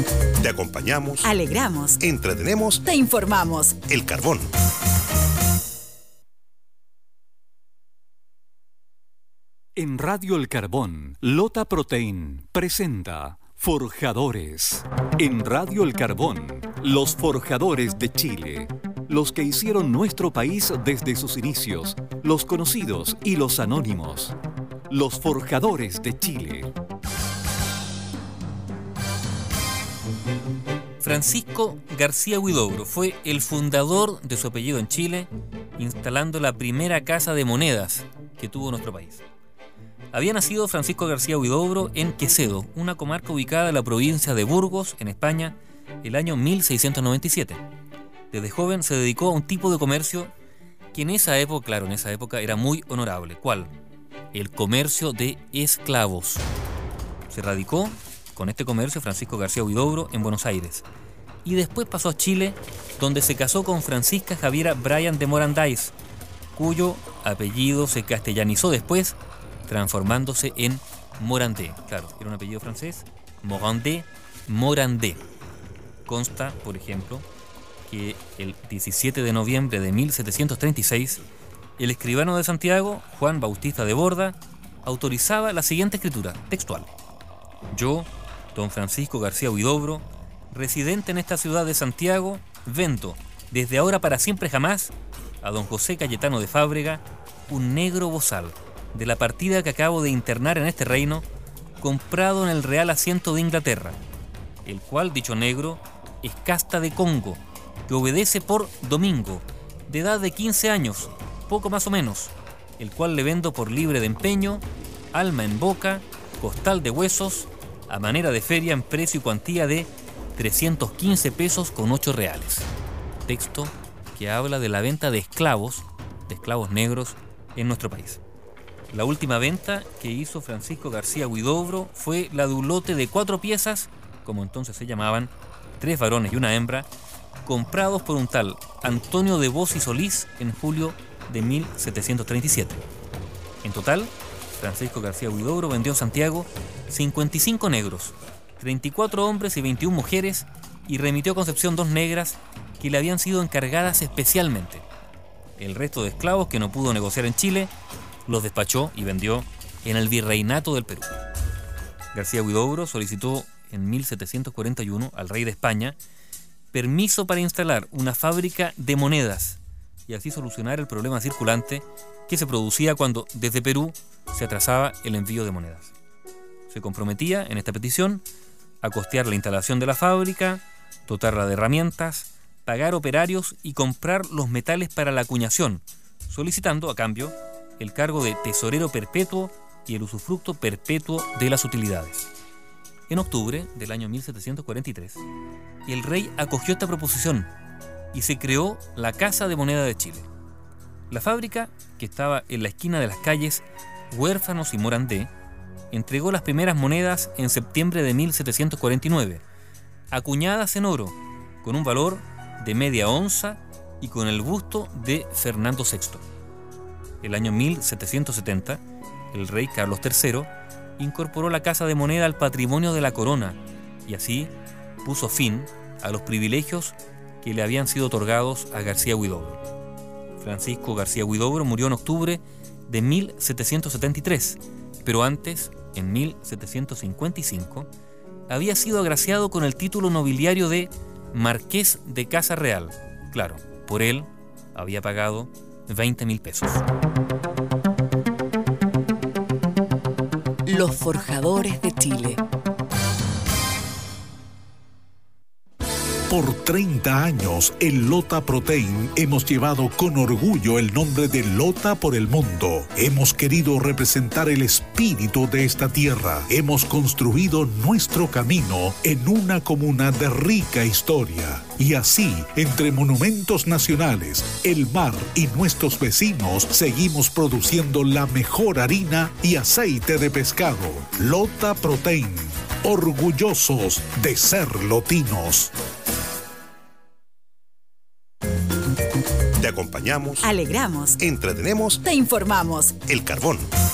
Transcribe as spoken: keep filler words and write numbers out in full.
Te acompañamos, alegramos, entretenemos, te informamos. El Carbón. En Radio El Carbón, Lota Protein presenta Forjadores. En Radio El Carbón, los forjadores de Chile. Los que hicieron nuestro país desde sus inicios, los conocidos y los anónimos. Los forjadores de Chile. Francisco García Huidobro fue el fundador de su apellido en Chile, instalando la primera casa de monedas que tuvo nuestro país. Había nacido Francisco García Huidobro en Quezedo, una comarca ubicada en la provincia de Burgos, en España, el año mil seiscientos noventa y siete. Desde joven se dedicó a un tipo de comercio que en esa época, claro, en esa época era muy honorable. ¿Cuál? El comercio de esclavos. Se radicó con este comercio Francisco García Huidobro en Buenos Aires. Y después pasó a Chile, donde se casó con Francisca Javiera Bryan de Morandáis, cuyo apellido se castellanizó después, transformándose en Morandé. Claro, era un apellido francés, Morandé, Morandé. Consta, por ejemplo, que el diecisiete de noviembre de mil setecientos treinta y seis, el escribano de Santiago, Juan Bautista de Borda, autorizaba la siguiente escritura textual: yo, don Francisco García Huidobro, residente en esta ciudad de Santiago, vendo, desde ahora para siempre jamás, a don José Cayetano de Fábrega, un negro bozal, de la partida que acabo de internar en este reino, comprado en el Real Asiento de Inglaterra, el cual, dicho negro, es casta de Congo, que obedece por Domingo, de edad de quince años, poco más o menos, el cual le vendo por libre de empeño, alma en boca, costal de huesos, a manera de feria en precio y cuantía de trescientos quince pesos con ocho reales. Texto que habla de la venta de esclavos, de esclavos negros, en nuestro país. La última venta que hizo Francisco García Huidobro fue la de un lote de cuatro piezas, como entonces se llamaban, tres varones y una hembra, comprados por un tal Antonio de Bos y Solís en julio de mil setecientos treinta y siete. En total, Francisco García Huidobro vendió en Santiago cincuenta y cinco negros, treinta y cuatro hombres y veintiuna mujeres, y remitió a Concepción dos negras que le habían sido encargadas especialmente. El resto de esclavos que no pudo negociar en Chile los despachó y vendió en el Virreinato del Perú. García Huidobro solicitó en mil setecientos cuarenta y uno al rey de España permiso para instalar una fábrica de monedas y así solucionar el problema circulante que se producía cuando desde Perú se atrasaba el envío de monedas. Se comprometía en esta petición a costear la instalación de la fábrica, dotarla de herramientas, pagar operarios y comprar los metales para la acuñación, solicitando a cambio el cargo de tesorero perpetuo y el usufructo perpetuo de las utilidades. En octubre del año mil setecientos cuarenta y tres, el rey acogió esta proposición y se creó la Casa de Moneda de Chile. La fábrica, que estaba en la esquina de las calles Huérfanos y Morandé, entregó las primeras monedas en septiembre de mil setecientos cuarenta y nueve, acuñadas en oro, con un valor de media onza y con el busto de Fernando sexto. El año mil setecientos setenta, el rey Carlos tercero incorporó la Casa de Moneda al patrimonio de la corona y así puso fin a los privilegios que le habían sido otorgados a García Huidobro. Francisco García Huidobro murió en octubre de mil setecientos setenta y tres, pero antes, en mil setecientos cincuenta y cinco, había sido agraciado con el título nobiliario de Marqués de Casa Real. Claro, por él había pagado veinte mil pesos. Los forjadores de Chile. Por treinta años, en Lota Protein hemos llevado con orgullo el nombre de Lota por el mundo. Hemos querido representar el espíritu de esta tierra. Hemos construido nuestro camino en una comuna de rica historia. Y así, entre monumentos nacionales, el mar y nuestros vecinos, seguimos produciendo la mejor harina y aceite de pescado. Lota Protein, orgullosos de ser lotinos. Te acompañamos, alegramos, entretenemos, te informamos. El Carbón.